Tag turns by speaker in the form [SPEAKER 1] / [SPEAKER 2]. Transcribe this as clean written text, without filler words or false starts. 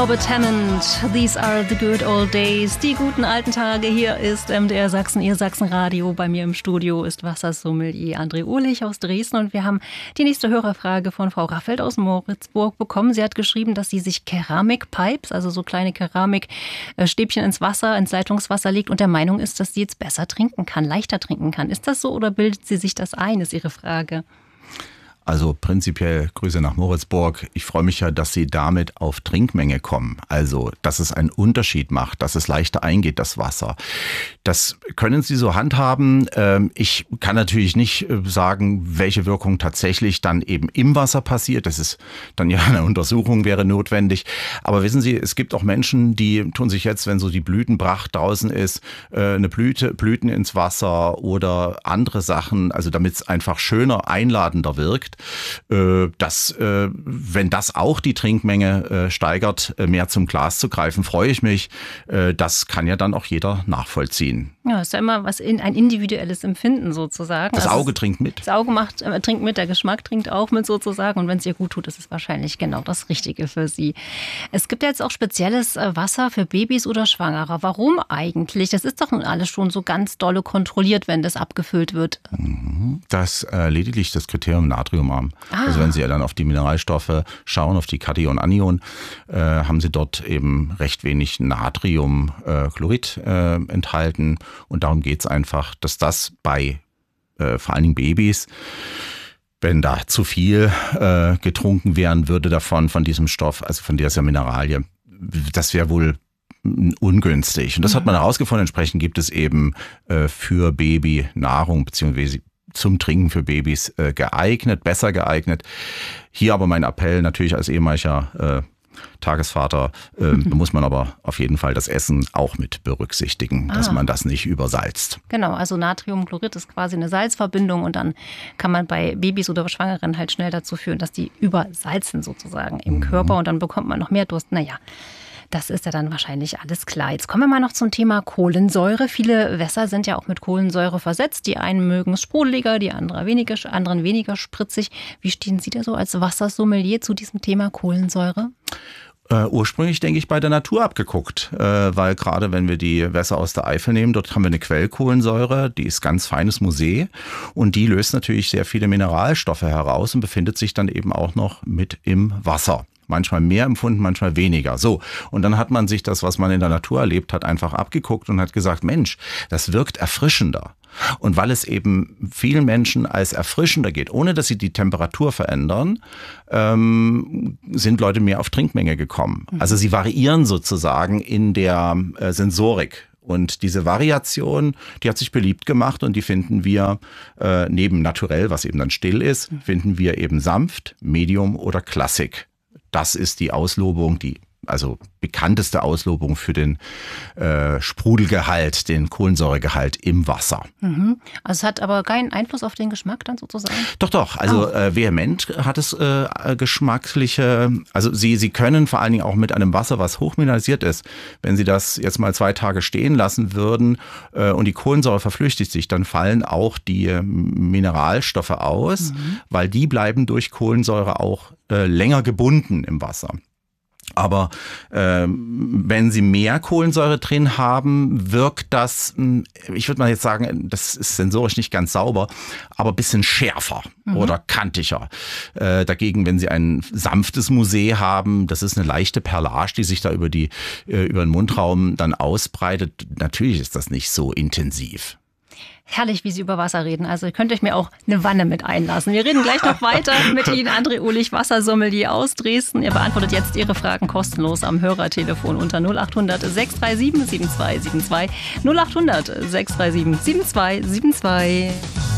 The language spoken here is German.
[SPEAKER 1] Robert Tennant, These are the good old days, die guten alten Tage. Hier ist MDR Sachsen, Ihr Sachsenradio. Bei mir im Studio ist Wassersommelier André Uhlich aus Dresden und wir haben die nächste Hörerfrage von Frau Raffelt aus Moritzburg bekommen. Sie hat geschrieben, dass sie sich Keramikpipes, also so kleine Keramikstäbchen ins Leitungswasser legt und der Meinung ist, dass sie jetzt besser trinken kann, leichter trinken kann. Ist das so oder bildet sie sich das ein, ist ihre Frage.
[SPEAKER 2] Also prinzipiell Grüße nach Moritzburg. Ich freue mich ja, dass Sie damit auf Trinkmenge kommen. Also, dass es einen Unterschied macht, dass es leichter eingeht, das Wasser. Das können Sie so handhaben. Ich kann natürlich nicht sagen, welche Wirkung tatsächlich dann eben im Wasser passiert. Das ist dann ja eine Untersuchung wäre notwendig. Aber wissen Sie, es gibt auch Menschen, die tun sich jetzt, wenn so die Blütenpracht draußen ist, eine Blüten ins Wasser oder andere Sachen, also damit es einfach schöner, einladender wirkt. Wenn das auch die Trinkmenge steigert, mehr zum Glas zu greifen, freue ich mich. Das kann ja dann auch jeder nachvollziehen.
[SPEAKER 1] Ja, ist ja immer ein individuelles Empfinden sozusagen.
[SPEAKER 2] Das Auge trinkt mit.
[SPEAKER 1] Das Auge trinkt mit, der Geschmack trinkt auch mit sozusagen. Und wenn es ihr gut tut, ist es wahrscheinlich genau das Richtige für Sie. Es gibt ja jetzt auch spezielles Wasser für Babys oder Schwangere. Warum eigentlich? Das ist doch nun alles schon so ganz dolle kontrolliert, wenn das abgefüllt wird.
[SPEAKER 2] Das lediglich das Kriterium natriumarm. Also wenn Sie ja dann auf die Mineralstoffe schauen, auf die Kation, Anion, haben Sie dort eben recht wenig Natriumchlorid enthalten. Und darum geht es einfach, dass das bei vor allen Dingen Babys, wenn da zu viel getrunken werden würde von diesem Stoff, also von dieser Mineralie, das wäre wohl ungünstig. Und das hat man herausgefunden. Entsprechend gibt es eben für Baby Nahrung beziehungsweise zum Trinken für Babys geeignet, besser geeignet. Hier aber mein Appell natürlich als ehemaliger Tagesvater, muss man aber auf jeden Fall das Essen auch mit berücksichtigen, dass man das nicht übersalzt.
[SPEAKER 1] Genau, also Natriumchlorid ist quasi eine Salzverbindung und dann kann man bei Babys oder Schwangeren halt schnell dazu führen, dass die übersalzen sozusagen im Körper und dann bekommt man noch mehr Durst. Naja, das ist ja dann wahrscheinlich alles klar. Jetzt kommen wir mal noch zum Thema Kohlensäure. Viele Wässer sind ja auch mit Kohlensäure versetzt. Die einen mögen es sprudeliger, die anderen weniger spritzig. Wie stehen Sie da so als Wassersommelier zu diesem Thema Kohlensäure?
[SPEAKER 2] Ursprünglich, denke ich, bei der Natur abgeguckt, weil gerade wenn wir die Wässer aus der Eifel nehmen, dort haben wir eine Quellkohlensäure, die ist ganz feines Mousset und die löst natürlich sehr viele Mineralstoffe heraus und befindet sich dann eben auch noch mit im Wasser. Manchmal mehr empfunden, manchmal weniger. So, und dann hat man sich das, was man in der Natur erlebt hat, einfach abgeguckt und hat gesagt, Mensch, das wirkt erfrischender. Und weil es eben vielen Menschen als erfrischender geht, ohne dass sie die Temperatur verändern, sind Leute mehr auf Trinkmenge gekommen. Also sie variieren sozusagen in der Sensorik. Und diese Variation, die hat sich beliebt gemacht und die finden wir neben naturell, was eben dann still ist, finden wir eben sanft, medium oder Klassik. Das ist die Auslobung, die bekannteste Auslobung für den Sprudelgehalt, den Kohlensäuregehalt im Wasser.
[SPEAKER 1] Also es hat aber keinen Einfluss auf den Geschmack dann sozusagen?
[SPEAKER 2] Doch. Also vehement hat es geschmackliche, also Sie können vor allen Dingen auch mit einem Wasser, was hochmineralisiert ist, wenn Sie das jetzt mal 2 Tage stehen lassen würden und die Kohlensäure verflüchtigt sich, dann fallen auch die Mineralstoffe aus, weil die bleiben durch Kohlensäure auch länger gebunden im Wasser. Aber wenn Sie mehr Kohlensäure drin haben, wirkt das, ich würde mal jetzt sagen, das ist sensorisch nicht ganz sauber, aber ein bisschen schärfer oder kantiger. Dagegen, wenn Sie ein sanftes Mousset haben, das ist eine leichte Perlage, die sich da über den Mundraum dann ausbreitet. Natürlich ist das nicht so intensiv.
[SPEAKER 1] Herrlich, wie Sie über Wasser reden. Also ihr könnt euch mir auch eine Wanne mit einlassen. Wir reden gleich noch weiter mit Ihnen, André Uhlich, Wassersommelier aus Dresden. Ihr beantwortet jetzt Ihre Fragen kostenlos am Hörertelefon unter 0800 637 7272. 0800 637 7272.